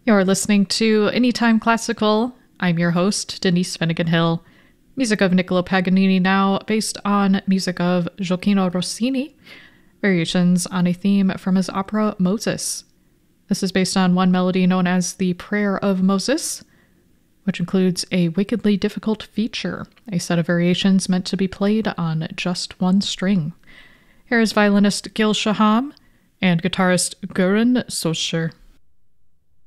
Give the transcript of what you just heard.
You're listening to Anytime Classical. I'm your host, Denise Finnegan Hill. Music of Niccolo Paganini now, based on music of Gioacchino Rossini, variations on a theme from his opera Moses. This is based on one melody known as the Prayer of Moses, which includes a wickedly difficult feature, a set of variations meant to be played on just one string. Here is violinist Gil Shaham and guitarist Göran Socher.